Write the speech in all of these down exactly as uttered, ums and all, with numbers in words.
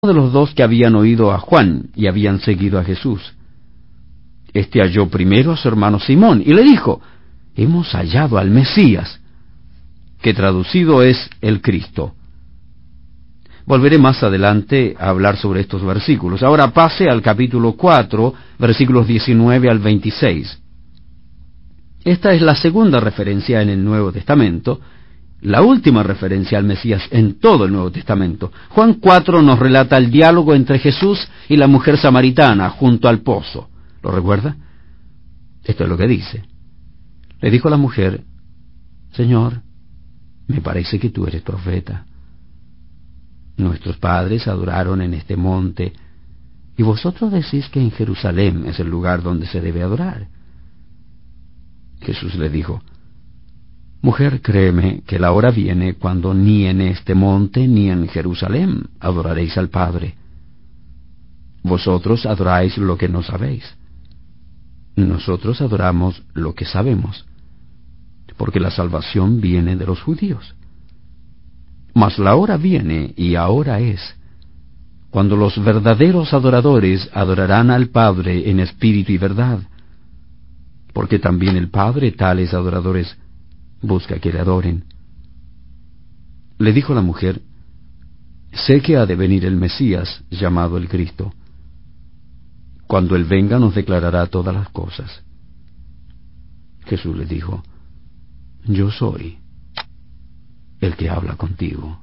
de los dos que habían oído a Juan y habían seguido a Jesús. Este halló primero a su hermano Simón y le dijo: hemos hallado al Mesías, que traducido es el Cristo. Volveré más adelante a hablar sobre estos versículos. Ahora pase al capítulo cuatro, versículos diecinueve al veintiséis. Esta es la segunda referencia en el Nuevo Testamento, la última referencia al Mesías en todo el Nuevo Testamento. Juan cuatro nos relata el diálogo entre Jesús y la mujer samaritana junto al pozo. ¿Lo recuerda? Esto es lo que dice. Le dijo la mujer: Señor, me parece que tú eres profeta. Nuestros padres adoraron en este monte, y vosotros decís que en Jerusalén es el lugar donde se debe adorar. Jesús le dijo: Mujer, créeme que la hora viene cuando ni en este monte ni en Jerusalén adoraréis al Padre. Vosotros adoráis lo que no sabéis. Nosotros adoramos lo que sabemos, porque la salvación viene de los judíos. Mas la hora viene, y ahora es, cuando los verdaderos adoradores adorarán al Padre en espíritu y verdad, porque también el Padre tales adoradores busca que le adoren. Le dijo la mujer: sé que ha de venir el Mesías, llamado el Cristo. Cuando Él venga nos declarará todas las cosas. Jesús le dijo: yo soy el que habla contigo.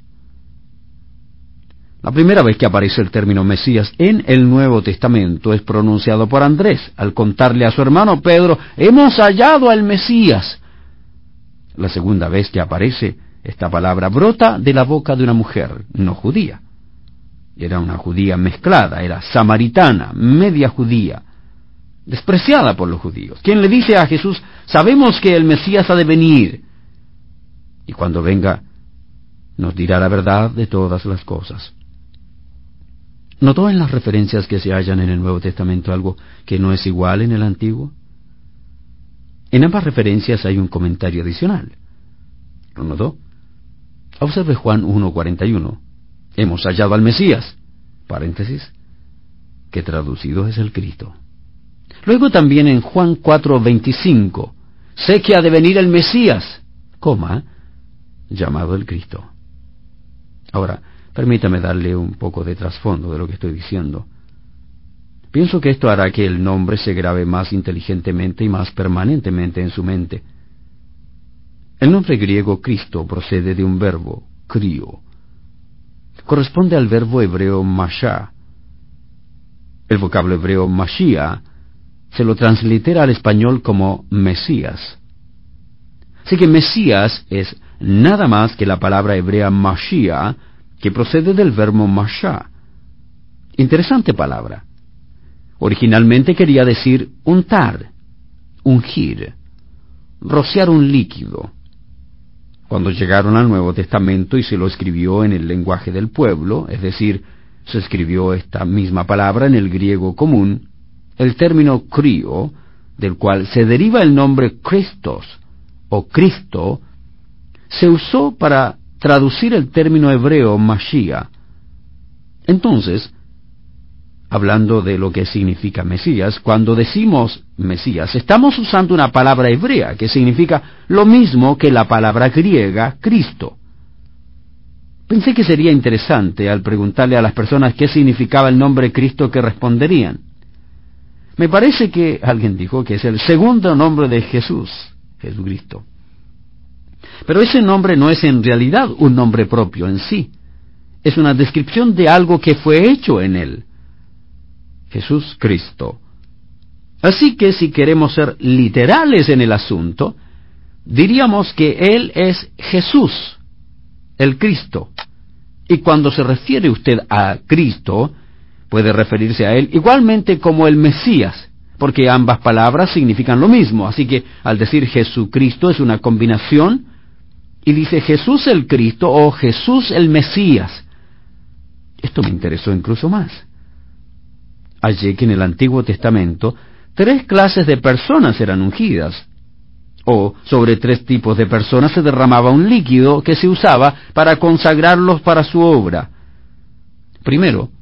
La primera vez que aparece el término Mesías en el Nuevo Testamento es pronunciado por Andrés, al contarle a su hermano Pedro: hemos hallado al Mesías. La segunda vez que aparece, esta palabra brota de la boca de una mujer no judía. Era una judía mezclada, era samaritana, media judía, despreciada por los judíos, quien le dice a Jesús: sabemos que el Mesías ha de venir, y cuando venga nos dirá la verdad de todas las cosas. ¿Notó en las referencias que se hallan en el Nuevo Testamento algo que no es igual en el Antiguo? En ambas referencias hay un comentario adicional. ¿Lo notó? Observe Juan uno cuarenta y uno. Hemos hallado al Mesías, paréntesis, que traducido es el Cristo. Luego también en Juan cuatro veinticinco, sé que ha de venir el Mesías, coma, llamado el Cristo. Ahora, permítame darle un poco de trasfondo de lo que estoy diciendo. Pienso que esto hará que el nombre se grabe más inteligentemente y más permanentemente en su mente. El nombre griego Cristo procede de un verbo, crio. Corresponde al verbo hebreo mashá. El vocablo hebreo Mashiach se lo translitera al español como Mesías. Así que Mesías es nada más que la palabra hebrea Mashiach, que procede del verbo mashá. Interesante palabra. Originalmente quería decir untar, ungir, rociar un líquido. Cuando llegaron al Nuevo Testamento y se lo escribió en el lenguaje del pueblo, es decir, se escribió esta misma palabra en el griego común, el término crio, del cual se deriva el nombre Christos o Cristo, se usó para traducir el término hebreo Mashiach. Entonces, hablando de lo que significa Mesías, cuando decimos Mesías, estamos usando una palabra hebrea que significa lo mismo que la palabra griega Cristo. Pensé que sería interesante al preguntarle a las personas qué significaba el nombre Cristo que responderían. Me parece que alguien dijo que es el segundo nombre de Jesús, Jesucristo. Pero ese nombre no es en realidad un nombre propio en sí. Es una descripción de algo que fue hecho en él. Jesús Cristo. Así que si queremos ser literales en el asunto, diríamos que Él es Jesús, el Cristo. Y cuando se refiere usted a Cristo, puede referirse a Él igualmente como el Mesías, porque ambas palabras significan lo mismo. Así que al decir Jesucristo es una combinación, y dice Jesús el Cristo o Jesús el Mesías. Esto me interesó incluso más. Hallé que en el Antiguo Testamento tres clases de personas eran ungidas, o sobre tres tipos de personas se derramaba un líquido que se usaba para consagrarlos para su obra. Primero,